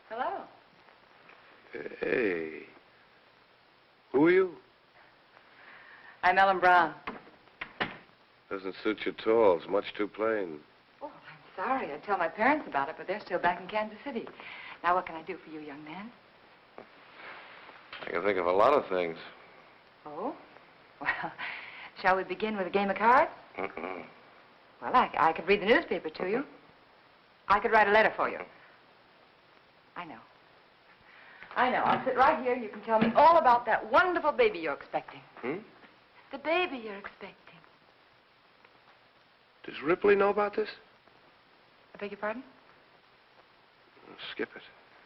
Hello. Hey. Who are you? I'm Ellen Brown. Doesn't suit you at all. It's much too plain. Oh, I'm sorry. I'd tell my parents about it, but they're still back in Kansas City. Now, what can I do for you, young man? I can think of a lot of things. Oh? Well, shall we begin with a game of cards? Mm-mm. Well, I could read the newspaper to you. I could write a letter for you. I know. I'll sit right here and you can tell me all about that wonderful baby you're expecting. Hmm? The baby you're expecting. Does Ripley know about this? I beg your pardon? Skip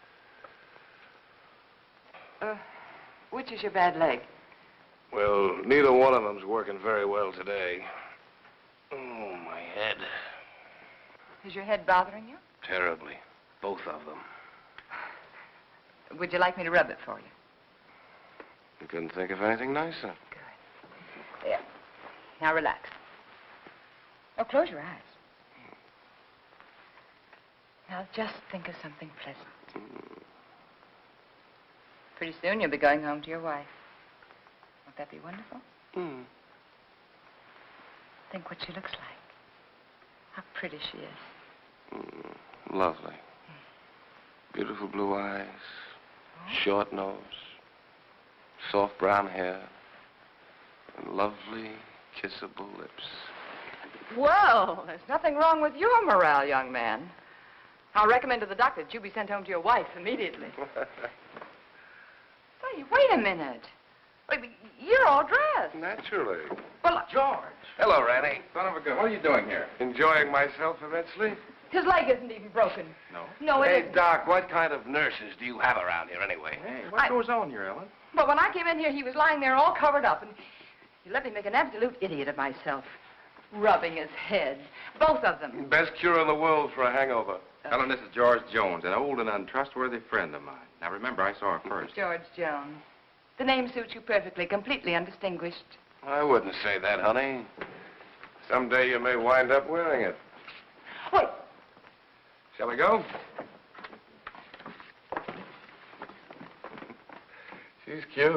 it. Which is your bad leg? Well, neither one of them's working very well today. Oh, my head. Is your head bothering you? Terribly. Both of them. Would you like me to rub it for you? You couldn't think of anything nicer. Good. There. Now relax. Oh, close your eyes. Now just think of something pleasant. Pretty soon you'll be going home to your wife. Won't that be wonderful? Think what she looks like. How pretty she is. Lovely. Beautiful blue eyes. Short nose. Soft brown hair. And lovely, kissable lips. Well, there's nothing wrong with your morale, young man. I'll recommend to the doctor that you be sent home to your wife immediately. Wait a minute. Wait, you're all dressed. Naturally. Well, George. Hello, Ranny. Son of a gun. What are you doing here? Enjoying myself immensely? his leg isn't even broken. No? No, it Hey, isn't. Doc, what kind of nurses do you have around here anyway? Hey, what goes on here, Ellen? But when I came in here, he was lying there all covered up, and he let me make an absolute idiot of myself. Rubbing his head. Both of them. Best cure in the world for a hangover. Ellen, this is George Jones, an old and untrustworthy friend of mine. Now, remember, I saw her first. George Jones. The name suits you perfectly, completely undistinguished. I wouldn't say that, honey. Someday you may wind up wearing it. Wait. Shall we go? She's cute.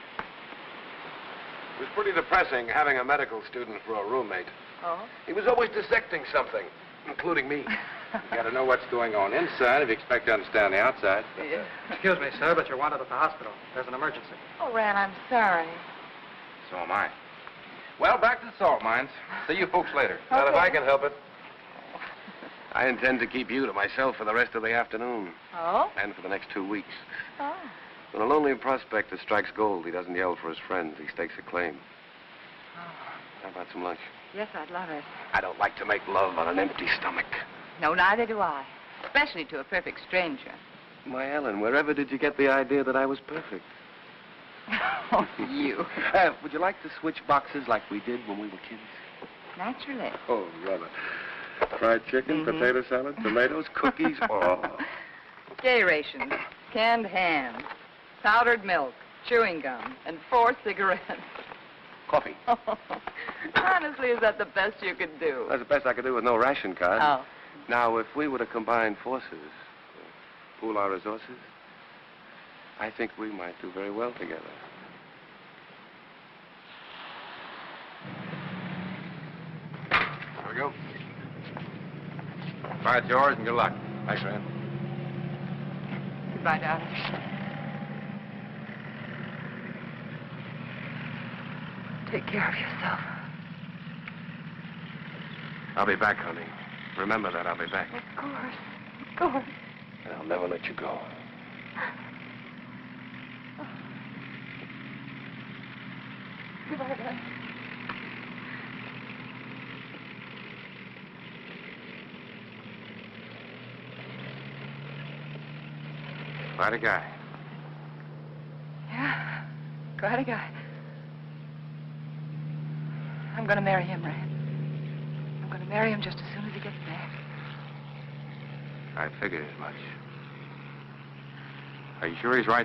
It was pretty depressing having a medical student for a roommate. Oh? He was always dissecting something, including me. You gotta know what's going on inside if you expect to understand the outside. Yeah. Excuse me, sir, but you're wanted at the hospital. There's an emergency. Oh, Ran, I'm sorry. So am I. Well, back to the salt mines. See you folks later. Not if I can help it. I intend to keep you to myself for the rest of the afternoon. Oh? And for the next 2 weeks. Oh. When a lonely prospector strikes gold, he doesn't yell for his friends. He stakes a claim. How about some lunch? Yes, I'd love it. I don't like to make love on an empty stomach. No, neither do I. Especially to a perfect stranger. My Ellen, wherever did you get the idea that I was perfect? Oh, you. Would you like to switch boxes like we did when we were kids? Naturally. Oh, brother. Fried chicken, potato salad, tomatoes, cookies, oh. Gay rations, canned ham, powdered milk, chewing gum, and 4 cigarettes. Coffee. Honestly, is that the best you could do? That's the best I could do with no ration card. Oh. Now, if we were to combine forces, pool our resources, I think we might do very well together. Here we go. Bye, George, and good luck. Thanks, Rand. Goodbye, darling. Take care of yourself. I'll be back, honey. Remember that, I'll be back. Of course. Of course. And I'll never let you go. Goodbye, darling. Quite a guy. Yeah, quite a guy. I'm going to marry him, Rand. I'm going to marry him just as soon as he gets back. I figured as much. Are you sure he's right